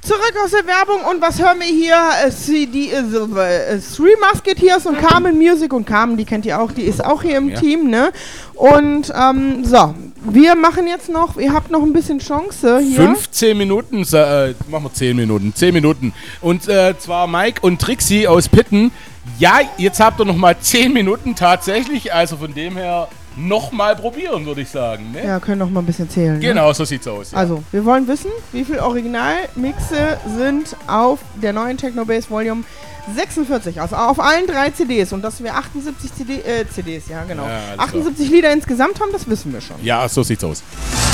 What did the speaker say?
zurück aus der Werbung und was hören wir hier? Three Musketeers und Carmen Music und Carmen, die kennt ihr auch, die ist auch hier im Team, ne? Und so, wir machen jetzt noch, ihr habt noch ein bisschen Chance hier. 15 Minuten, machen wir 10 Minuten, 10 Minuten. Und zwar Mike und Trixie aus Pitten. Ja, jetzt habt ihr noch mal 10 Minuten tatsächlich, also von dem her nochmal probieren, würde ich sagen. Ne? Ja, können noch mal ein bisschen zählen. Genau, ne? so sieht's aus. Ja. Also, wir wollen wissen, wie viele Originalmixe sind auf der neuen Technobase Volume 46, also auf allen 3 CDs. Und dass wir 78 CDs, ja genau, ja, 78 Lieder insgesamt haben, das wissen wir schon. Ja, so sieht's aus.